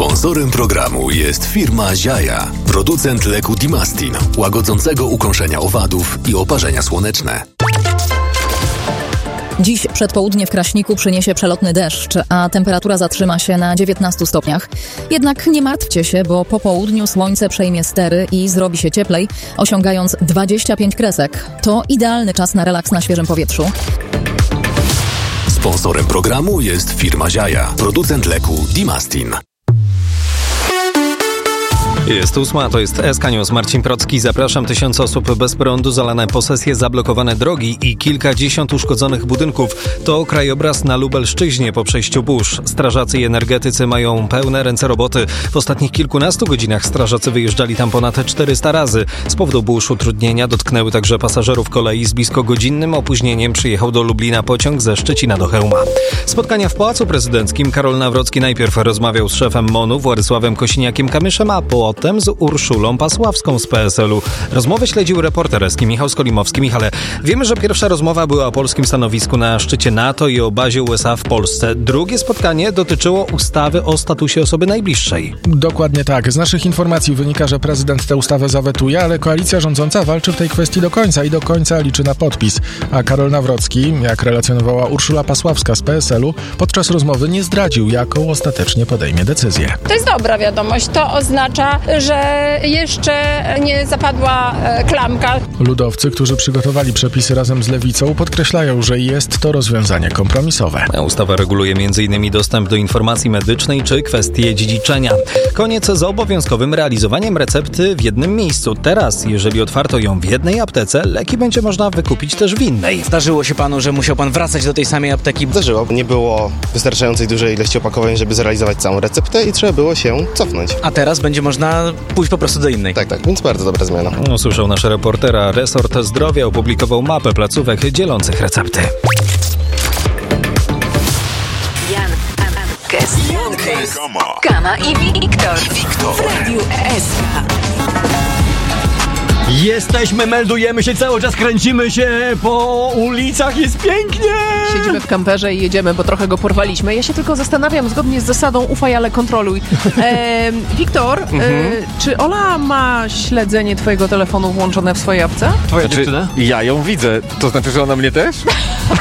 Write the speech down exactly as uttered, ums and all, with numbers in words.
Sponsorem programu jest firma Ziaja, producent leku Dimastin, łagodzącego ukąszenia owadów i oparzenia słoneczne. Dziś przedpołudnie w Kraśniku przyniesie przelotny deszcz, a temperatura zatrzyma się na dziewiętnastu stopniach. Jednak nie martwcie się, bo po południu słońce przejmie stery i zrobi się cieplej, osiągając dwadzieścia pięć kresek. To idealny czas na relaks na świeżym powietrzu. Sponsorem programu jest firma Ziaja, producent leku Dimastin. Jest ósma, to jest S K News. Marcin Procki, zapraszam. Tysiące osób bez prądu, zalane posesje, zablokowane drogi i kilkadziesiąt uszkodzonych budynków. To krajobraz na Lubelszczyźnie po przejściu burz. Strażacy i energetycy mają pełne ręce roboty. W ostatnich kilkunastu godzinach strażacy wyjeżdżali tam ponad czterysta razy. Z powodu burz utrudnienia dotknęły także pasażerów kolei. Z blisko godzinnym opóźnieniem przyjechał do Lublina pociąg ze Szczecina do Chełma. Spotkania w Pałacu Prezydenckim. Karol Nawrocki najpierw rozmawiał z szefem M O N-u Władysławem Kosiniakiem-Kamyszem, a po Potem z Urszulą Pasławską z P S L u. Rozmowę śledził reporter eski Michał Skolimowski. Michale, wiemy, że pierwsza rozmowa była o polskim stanowisku na szczycie NATO i o bazie U S A w Polsce. Drugie spotkanie dotyczyło ustawy o statusie osoby najbliższej. Dokładnie tak. Z naszych informacji wynika, że prezydent tę ustawę zawetuje, ale koalicja rządząca walczy w tej kwestii do końca i do końca liczy na podpis. A Karol Nawrocki, jak relacjonowała Urszula Pasławska z P S L u, podczas rozmowy nie zdradził, jaką ostatecznie podejmie decyzję. To jest dobra wiadomość. To oznacza, że jeszcze nie zapadła klamka. Ludowcy, którzy przygotowali przepisy razem z Lewicą, podkreślają, że jest to rozwiązanie kompromisowe. Ustawa reguluje między innymi dostęp do informacji medycznej czy kwestie dziedziczenia. Koniec z obowiązkowym realizowaniem recepty w jednym miejscu. Teraz, jeżeli otwarto ją w jednej aptece, leki będzie można wykupić też w innej. Zdarzyło się panu, że musiał pan wracać do tej samej apteki? Zdarzyło. Nie było wystarczającej dużej ilości opakowań, żeby zrealizować całą receptę i trzeba było się cofnąć. A teraz będzie można pójść po prostu do innej. Tak, tak, więc bardzo dobra zmiana. Usłyszał nasz reportera. Resort Zdrowia opublikował mapę placówek dzielących recepty. Jan, Kes, Kes, Kama i Wiktor w Radiu S K. Jesteśmy, meldujemy się, cały czas kręcimy się po ulicach, jest pięknie! Siedzimy w kamperze i jedziemy, bo trochę go porwaliśmy. Ja się tylko zastanawiam, zgodnie z zasadą ufaj, ale kontroluj. E, Wiktor, mhm. e, czy Ola ma śledzenie twojego telefonu włączone w swojej apce? Twoja znaczy, dziewczyna? Ja ją widzę, to znaczy, że ona mnie też?